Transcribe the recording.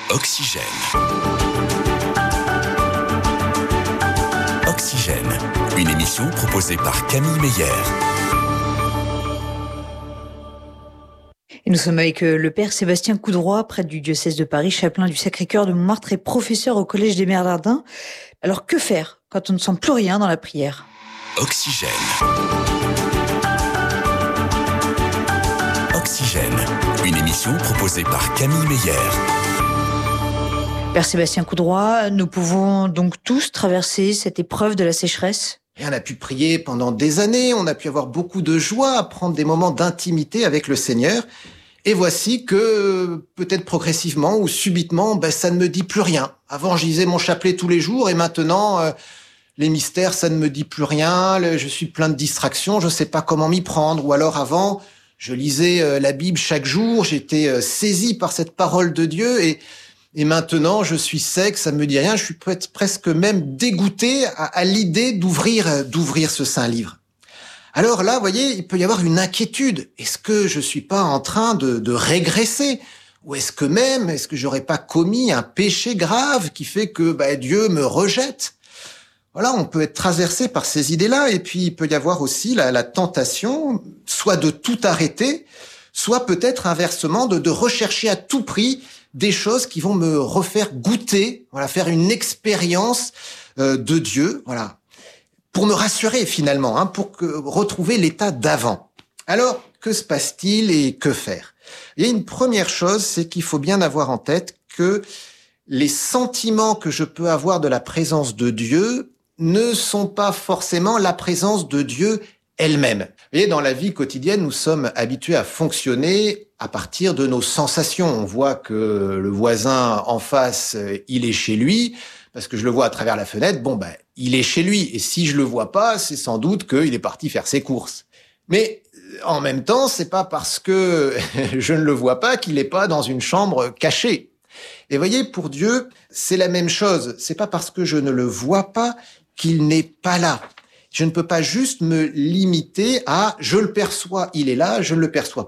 Oxygène. Oxygène, une émission proposée par Camille Meyer. Et nous sommes avec le père Sébastien Coudroy, prêtre du diocèse de Paris, chapelain du Sacré-Cœur de Montmartre et professeur au Collège des Bernardins. Alors que faire quand on ne sent plus rien dans la prière ? Oxygène. Oxygène, une émission proposée par Camille Meyer. Père Sébastien Coudroy, nous pouvons donc tous traverser cette épreuve de la sécheresse ? Et on a pu prier pendant des années, on a pu avoir beaucoup de joie à prendre des moments d'intimité avec le Seigneur. Et voici que, peut-être progressivement ou subitement, ça ne me dit plus rien. Avant, je lisais mon chapelet tous les jours et maintenant, les mystères, ça ne me dit plus rien. Je suis plein de distractions, je ne sais pas comment m'y prendre. Ou alors avant, je lisais la Bible chaque jour, j'étais saisi par cette parole de Dieu et maintenant, je suis sec, ça ne me dit rien. Je suis presque même dégoûté à l'idée d'ouvrir ce saint livre. Alors là, vous voyez, il peut y avoir une inquiétude. Est-ce que je suis pas en train de régresser ? Ou est-ce que j'aurais pas commis un péché grave qui fait que Dieu me rejette ? Voilà, on peut être traversé par ces idées-là. Et puis, il peut y avoir aussi la tentation, soit de tout arrêter, soit peut-être inversement de rechercher à tout prix des choses qui vont me refaire goûter, faire une expérience de Dieu, pour me rassurer finalement, pour retrouver l'état d'avant. Alors, que se passe-t-il et que faire ? Il y a une première chose, c'est qu'il faut bien avoir en tête que les sentiments que je peux avoir de la présence de Dieu ne sont pas forcément la présence de Dieu elle-même. Vous voyez, dans la vie quotidienne, nous sommes habitués à fonctionner à partir de nos sensations. On voit que le voisin en face, il est chez lui, parce que je le vois à travers la fenêtre, il est chez lui. Et si je le vois pas, c'est sans doute qu'il est parti faire ses courses. Mais en même temps, c'est pas parce que je ne le vois pas qu'il est pas dans une chambre cachée. Et voyez, pour Dieu, c'est la même chose. C'est pas parce que je ne le vois pas qu'il n'est pas là. Je ne peux pas juste me limiter à « je le perçois, il est là, je ne le perçois